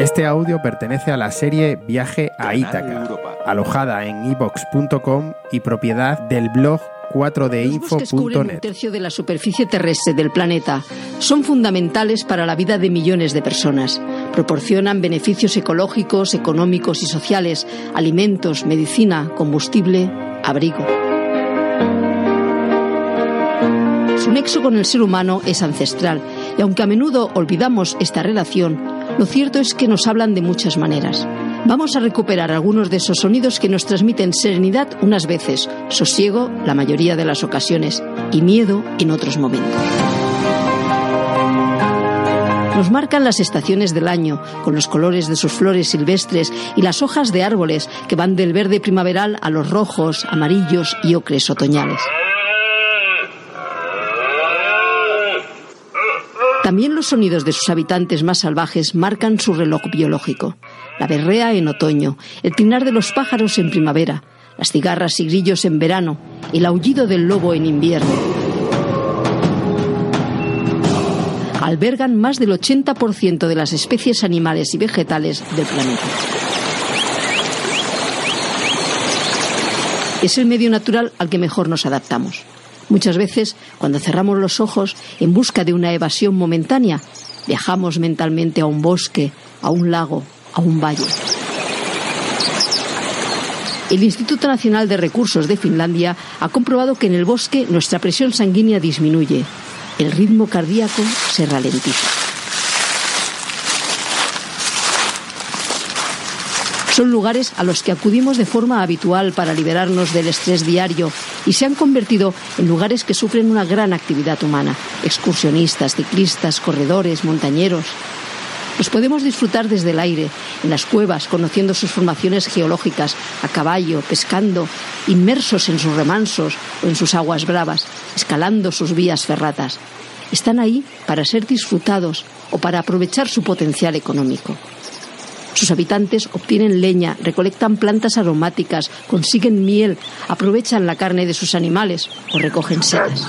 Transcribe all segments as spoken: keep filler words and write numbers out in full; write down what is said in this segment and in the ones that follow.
Este audio pertenece a la serie Viaje a Ítaca, alojada en i vox punto com y propiedad del blog cuatro d info punto net. Los bosques cubren un tercio de la superficie terrestre del planeta. Son fundamentales para la vida de millones de personas. Proporcionan beneficios ecológicos, económicos y sociales, alimentos, medicina, combustible, abrigo. Su nexo con el ser humano es ancestral, y aunque a menudo olvidamos esta relación, lo cierto es que nos hablan de muchas maneras. Vamos a recuperar algunos de esos sonidos que nos transmiten serenidad unas veces, sosiego la mayoría de las ocasiones y miedo en otros momentos. Nos marcan las estaciones del año, con los colores de sus flores silvestres y las hojas de árboles que van del verde primaveral a los rojos, amarillos y ocres otoñales. También los sonidos de sus habitantes más salvajes marcan su reloj biológico. La berrea en otoño, el trinar de los pájaros en primavera, las cigarras y grillos en verano, el aullido del lobo en invierno. Albergan más del ochenta por ciento de las especies animales y vegetales del planeta. Es el medio natural al que mejor nos adaptamos. Muchas veces, cuando cerramos los ojos en busca de una evasión momentánea, viajamos mentalmente a un bosque, a un lago, a un valle. El Instituto Nacional de Recursos de Finlandia ha comprobado que en el bosque nuestra presión sanguínea disminuye, el ritmo cardíaco se ralentiza. Son lugares a los que acudimos de forma habitual para liberarnos del estrés diario y se han convertido en lugares que sufren una gran actividad humana. Excursionistas, ciclistas, corredores, montañeros. Los podemos disfrutar desde el aire, en las cuevas, conociendo sus formaciones geológicas, a caballo, pescando, inmersos en sus remansos o en sus aguas bravas, escalando sus vías ferratas. Están ahí para ser disfrutados o para aprovechar su potencial económico. Sus habitantes obtienen leña, recolectan plantas aromáticas, consiguen miel, aprovechan la carne de sus animales o recogen setas.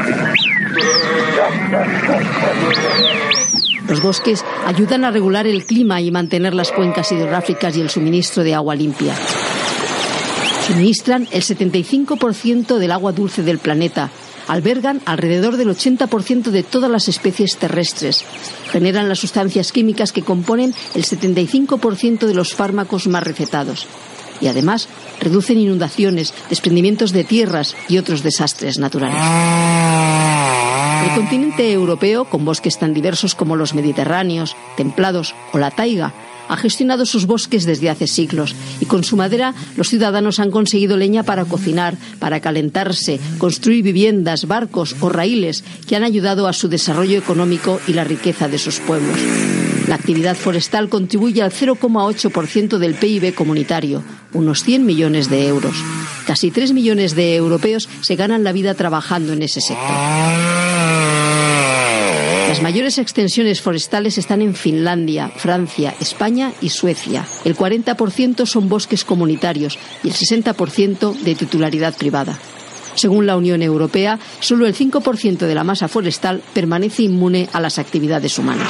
Los bosques ayudan a regular el clima y mantener las cuencas hidrográficas y el suministro de agua limpia. Suministran el setenta y cinco por ciento del agua dulce del planeta. Albergan alrededor del ochenta por ciento de todas las especies terrestres. Generan las sustancias químicas que componen el setenta y cinco por ciento de los fármacos más recetados. Y además reducen inundaciones, desprendimientos de tierras y otros desastres naturales. El continente europeo, con bosques tan diversos como los mediterráneos, templados o la taiga, ha gestionado sus bosques desde hace siglos y con su madera los ciudadanos han conseguido leña para cocinar, para calentarse, construir viviendas, barcos o raíles que han ayudado a su desarrollo económico y la riqueza de sus pueblos. La actividad forestal contribuye al cero coma ocho por ciento del P I B comunitario, unos cien millones de euros. Casi tres millones de europeos se ganan la vida trabajando en ese sector. Las mayores extensiones forestales están en Finlandia, Francia, España y Suecia. El cuarenta por ciento son bosques comunitarios y el sesenta por ciento de titularidad privada. Según la Unión Europea, solo el cinco por ciento de la masa forestal permanece inmune a las actividades humanas.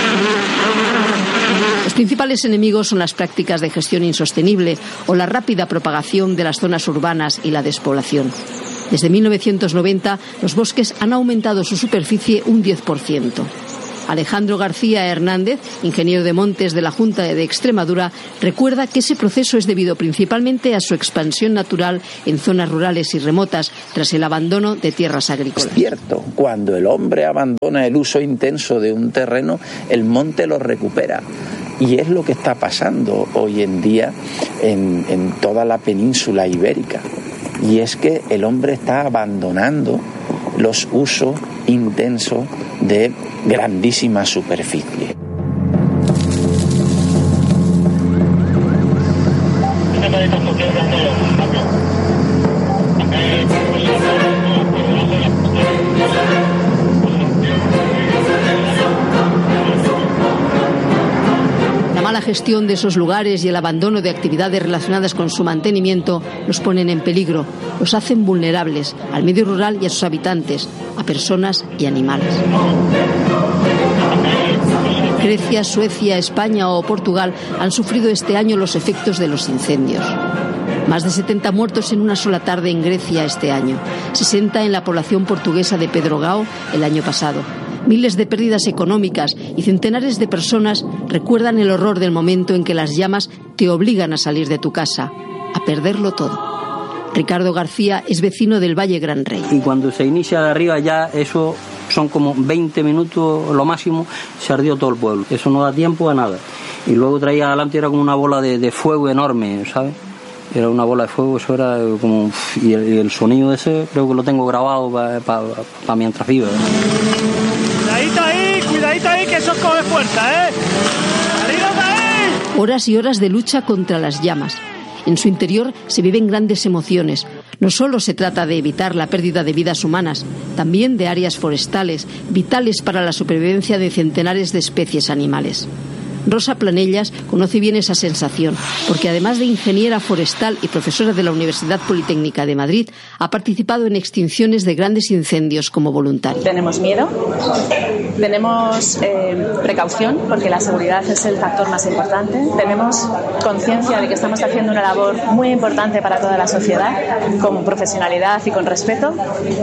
Los principales enemigos son las prácticas de gestión insostenible o la rápida propagación de las zonas urbanas y la despoblación. Desde mil novecientos noventa, los bosques han aumentado su superficie un diez por ciento. Alejandro García Hernández, ingeniero de montes de la Junta de Extremadura, recuerda que ese proceso es debido principalmente a su expansión natural en zonas rurales y remotas tras el abandono de tierras agrícolas. Es cierto, cuando el hombre abandona el uso intenso de un terreno, el monte lo recupera. Y es lo que está pasando hoy en día en, en toda la península ibérica. Y es que el hombre está abandonando los usos intensos de grandísima superficie. La gestión de esos lugares y el abandono de actividades relacionadas con su mantenimiento los ponen en peligro, los hacen vulnerables al medio rural y a sus habitantes, a personas y animales. Grecia, Suecia, España o Portugal han sufrido este año los efectos de los incendios. Más de setenta muertos en una sola tarde en Grecia este año, sesenta en la población portuguesa de Pedrogao el año pasado. Miles de pérdidas económicas y centenares de personas recuerdan el horror del momento en que las llamas te obligan a salir de tu casa, a perderlo todo. Ricardo García es vecino del Valle Gran Rey. Y cuando se inicia de arriba ya eso son como veinte minutos lo máximo, se ardió todo el pueblo. Eso no da tiempo a nada. Y luego traía adelante, era como una bola de, de fuego enorme, ¿sabes? Era una bola de fuego, eso era como... Y el, y el sonido ese creo que lo tengo grabado para pa, pa mientras viva. Cuidadito ahí, cuidadito ahí, que eso coge fuerza, ¿eh? ¡Salidos de ahí! Horas y horas de lucha contra las llamas. En su interior se viven grandes emociones. No solo se trata de evitar la pérdida de vidas humanas, también de áreas forestales, vitales para la supervivencia de centenares de especies animales. Rosa Planellas conoce bien esa sensación, porque además de ingeniera forestal y profesora de la Universidad Politécnica de Madrid, ha participado en extinciones de grandes incendios como voluntaria. Tenemos miedo, tenemos eh, precaución, porque la seguridad es el factor más importante. Tenemos conciencia de que estamos haciendo una labor muy importante para toda la sociedad, con profesionalidad y con respeto.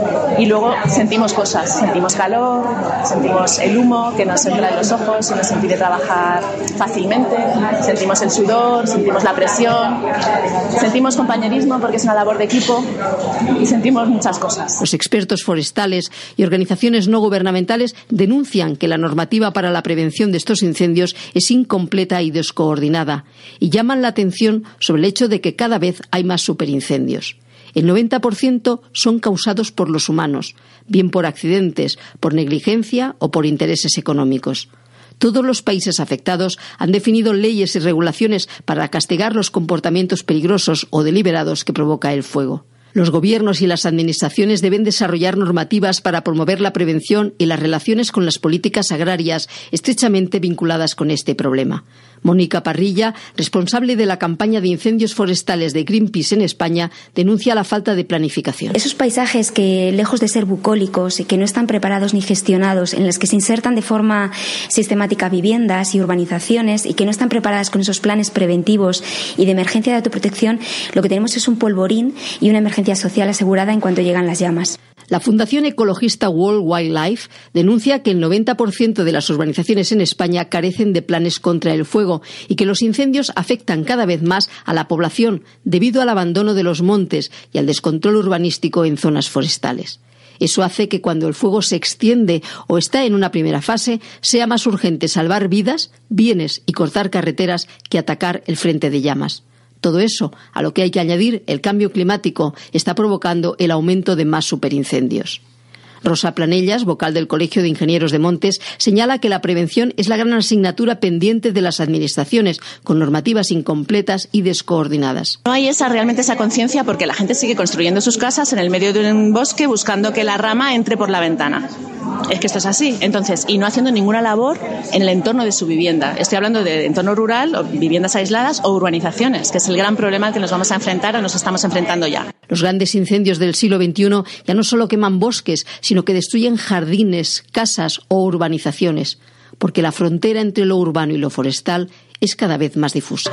Y luego sentimos cosas, sentimos calor, sentimos el humo que nos entra en los ojos y nos impide trabajar fácilmente, sentimos el sudor, sentimos la presión, sentimos compañerismo porque es una labor de equipo y sentimos muchas cosas. Los expertos forestales y organizaciones no gubernamentales denuncian que la normativa para la prevención de estos incendios es incompleta y descoordinada y llaman la atención sobre el hecho de que cada vez hay más superincendios. El noventa por ciento son causados por los humanos, bien por accidentes, por negligencia o por intereses económicos. Todos los países afectados han definido leyes y regulaciones para castigar los comportamientos peligrosos o deliberados que provoca el fuego. Los gobiernos y las administraciones deben desarrollar normativas para promover la prevención y las relaciones con las políticas agrarias estrechamente vinculadas con este problema. Mónica Parrilla, responsable de la campaña de incendios forestales de Greenpeace en España, denuncia la falta de planificación. Esos paisajes que, lejos de ser bucólicos y que no están preparados ni gestionados, en los que se insertan de forma sistemática viviendas y urbanizaciones y que no están preparadas con esos planes preventivos y de emergencia de autoprotección, lo que tenemos es un polvorín y una emergencia social asegurada en cuanto llegan las llamas. La Fundación Ecologista World Wildlife denuncia que el noventa por ciento de las urbanizaciones en España carecen de planes contra el fuego y que los incendios afectan cada vez más a la población debido al abandono de los montes y al descontrol urbanístico en zonas forestales. Eso hace que cuando el fuego se extiende o está en una primera fase, sea más urgente salvar vidas, bienes y cortar carreteras que atacar el frente de llamas. Todo eso, a lo que hay que añadir el cambio climático, está provocando el aumento de más superincendios. Rosa Planellas, vocal del Colegio de Ingenieros de Montes, señala que la prevención es la gran asignatura pendiente de las administraciones, con normativas incompletas y descoordinadas. No hay esa realmente esa conciencia porque la gente sigue construyendo sus casas en el medio de un bosque buscando que la rama entre por la ventana. Es que esto es así. Entonces, y no haciendo ninguna labor en el entorno de su vivienda. Estoy hablando de entorno rural, o viviendas aisladas o urbanizaciones, que es el gran problema al que nos vamos a enfrentar o nos estamos enfrentando ya. Los grandes incendios del siglo veintiuno ya no solo queman bosques, sino que destruyen jardines, casas o urbanizaciones, porque la frontera entre lo urbano y lo forestal es cada vez más difusa.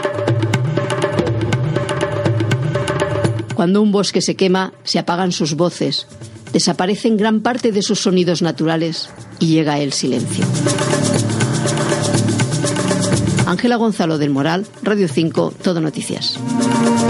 Cuando un bosque se quema, se apagan sus voces, desaparecen gran parte de sus sonidos naturales y llega el silencio. Ángela Gonzalo del Moral, Radio cinco, Todo Noticias.